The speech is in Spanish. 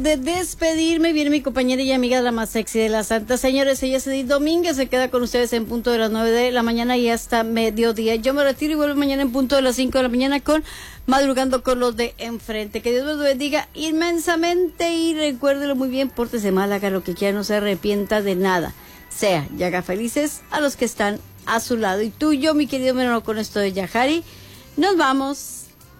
De despedirme viene mi compañera y amiga, la más sexy de las santas. Señores, ella es Edith Domínguez, se queda con ustedes en punto de las 9 de la mañana y hasta mediodía. Yo me retiro y vuelvo mañana en punto de las 5 de la mañana con Madrugando con los de enfrente. Que Dios los bendiga inmensamente y recuérdelo muy bien, pórtese mal, haga lo que quiera, no se arrepienta de nada. Sea, y haga felices a los que están a su lado. Y tú y yo, mi querido menor, con esto de Yahari, nos vamos.